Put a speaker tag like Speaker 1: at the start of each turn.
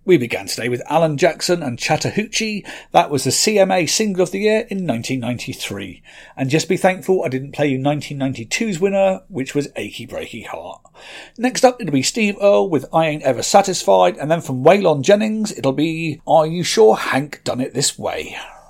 Speaker 1: We began today with Alan Jackson and Chattahoochee. That was the CMA Single of the Year in 1993. And just be thankful I didn't play you 1992's winner, which was Achy Breaky Heart. Next up, it'll be Steve Earle with I Ain't Ever Satisfied, and then from Waylon Jennings, it'll be Are You Sure Hank Done It This Way?